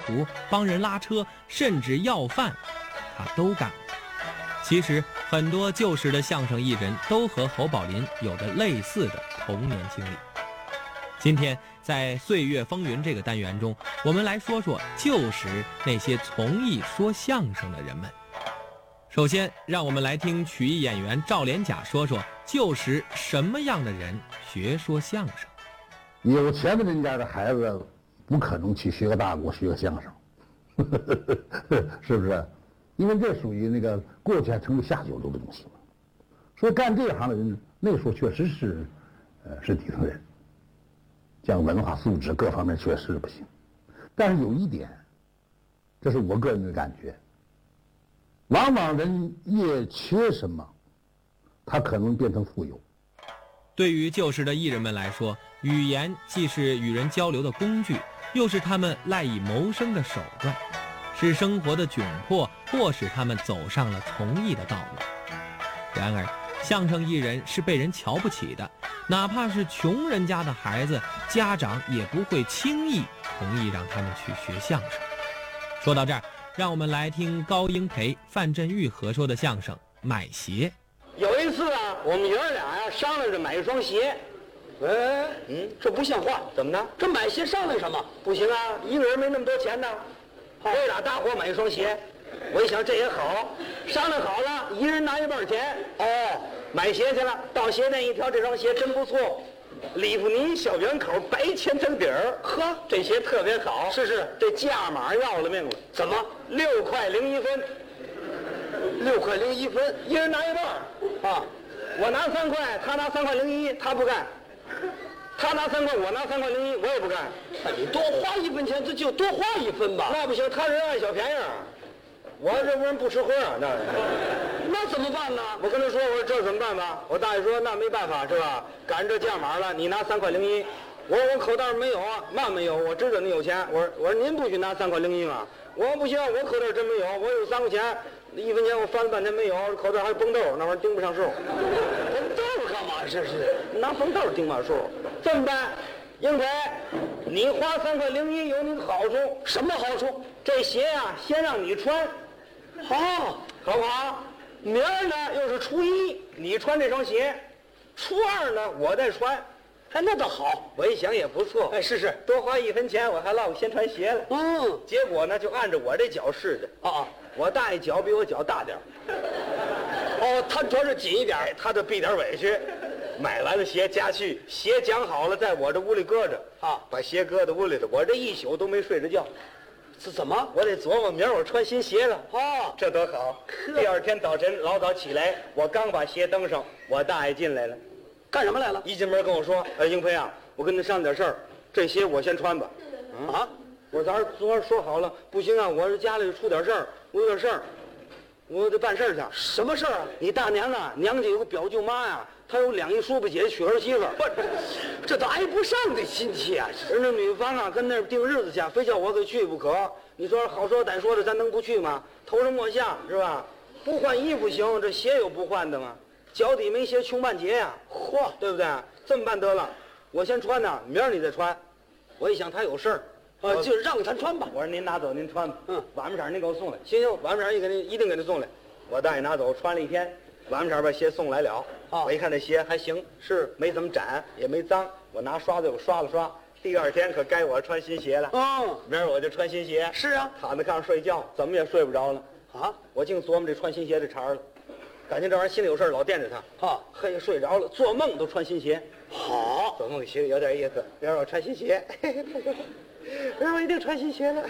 途，帮人拉车，甚至要饭，他都干过。其实很多旧时的相声艺人都和侯宝林有着类似的童年经历。今天在岁月风云这个单元中，我们来说说旧时那些从艺说相声的人们。首先让我们来听曲艺演员赵连甲说说旧时什么样的人学说相声。 有钱的人家的孩子不可能去学个大鼓学个相声是不是？因为这属于那个过去还成为下九流的东西，所以干这行的人那时候确实是底层人，像文化素质各方面确实不行。但是有一点，这是我个人的感觉，往往人越缺什么，他可能变成富有。 对于旧时的艺人们来说，语言既是与人交流的工具，又是他们赖以谋生的手段，是生活的窘迫迫使他们走上了从艺的道路。然而相声艺人是被人瞧不起的，哪怕是穷人家的孩子，家长也不会轻易同意让他们去学相声。说到这儿，让我们来听高英培、范振钰合说的相声《买鞋》。 有一次啊，我们爷儿俩呀商量着买一双鞋。这不像话，怎么呢？这买鞋商量什么？不行啊，一个人没那么多钱呢。我俩大伙买一双鞋，我一想这也好，商量好了，一人拿一半钱。买鞋去了，到鞋店一挑，这双鞋真不错，里弗尼小圆口白千层底儿。呵，这鞋特别好。是，这价码要了命了。怎么？6块01分。6块01分，一人拿一半啊！我拿3块，他拿3块01，他不干。他拿3块，我拿3块01，我也不干。你多花1分钱，这就多花1分吧。那不行，他人爱小便宜，我这不人不吃亏啊，那怎么办呢？我跟他说，我说这怎么办吧？我大爷说那没办法是吧？赶这价码了，你拿3块01。我口袋没有啊，嘛没有？我知道你有钱。我说您不许拿3块01嘛。我说不行，我口袋真没有，我有3块钱，1分钱我翻了半天没有，口袋还绷豆，那玩意儿盯不上数。绷豆干嘛？这是拿绷豆盯不上数。这么办，英培，你花3块01有你的好处。什么好处？这鞋啊，先让你穿，好不好？明儿呢又是初一，你穿这双鞋，初2呢我再穿。那倒好，我一想也不错。是，多花1分钱，我还落个先穿鞋了。结果呢，就按照我这脚试的。我大爷脚比我脚大点他穿着紧一点，他就避点委屈。买来的鞋夹去，鞋讲好了，在我这屋里搁着把鞋搁在屋里头，我这一宿都没睡着觉。是怎么？我得琢磨明儿我穿新鞋了。这多好！第2天早晨老早起来，我刚把鞋登上，我大爷进来了。干什么来了？一进门跟我说：“英培啊，我跟你商量点事儿，这鞋我先穿吧。”我说咱昨儿说好了，不行啊，我这家里出点事儿，我有点事儿，我得办事儿去。什么事儿啊？你大娘啊，娘家有个表舅妈呀，她有2姨叔伯姐娶儿媳妇。不，这都挨不上的亲戚啊！人家女方啊，跟那儿定日子去，非叫我给去不可。你说好说歹说的，咱能不去吗？头上莫下是吧？不换衣服行，这鞋有不换的吗？脚底没鞋，穷半截呀！对不对？这么办得了，我先穿呢，明儿你再穿。我一想他有事儿，就让他穿吧。我说您拿走，您穿吧。晚上您给我送来。行，晚上一定给您送来。我大爷拿走，穿了1天，晚上把鞋送来了。我一看这鞋还行，是没怎么沾，也没脏。我拿刷子我刷了刷。第2天可该我穿新鞋了。明儿我就穿新鞋。是啊，躺在炕上睡觉，怎么也睡不着了。我净琢磨这穿新鞋这茬了。感情这玩意儿心里有事老惦着他。嘿，睡着了，做梦都穿新鞋。好，做梦鞋有点意思。明儿我穿新鞋，明儿我一定穿新鞋了。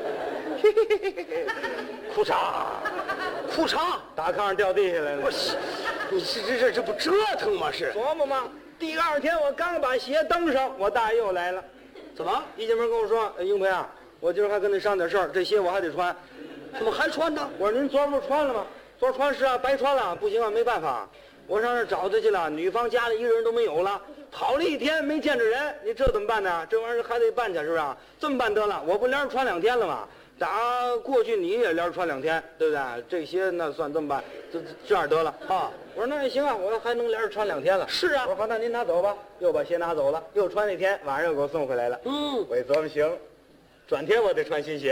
裤衩打炕上掉地下来了。不是，你这不折腾吗？是琢磨吗？第2天我刚把鞋登上，我大爷又来了。怎么？一进门跟我说：“英培啊，我今儿还跟你商量点事儿，这鞋我还得穿。”怎么还穿呢？我说您昨儿不是穿了吗？昨儿穿是啊，白穿了，不行啊，没办法，我上那儿找他去了，女方家里一个人都没有了，跑了1天没见着人，你这怎么办呢？这玩意儿还得办去，是不是？这么办得了，我不连着穿2天了吗？打过去你也连着穿2天，对不对？这些那算这么办，这样得了我说那也行啊，我还能连着穿2天了。是啊，我说好，那您拿走吧。又把鞋拿走了，又穿1天，晚上又给我送回来了。我一琢磨行，转天我得穿新鞋。